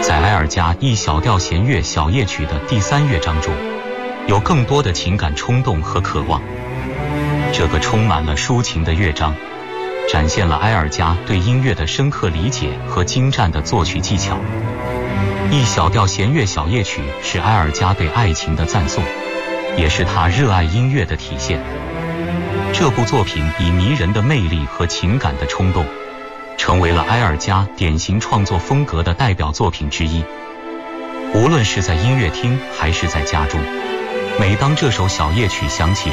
在埃尔加 E 小调弦乐小夜曲的第3乐章中，有更多的情感冲动和渴望。这个充满了抒情的乐章，展现了埃尔加对音乐的深刻理解和精湛的作曲技巧。E 小调弦乐小夜曲是埃尔加对爱情的赞颂，也是他热爱音乐的体现。这部作品以迷人的魅力和情感的冲动，成为了埃尔加典型创作风格的代表作品之一。无论是在音乐厅还是在家中，每当这首小夜曲响起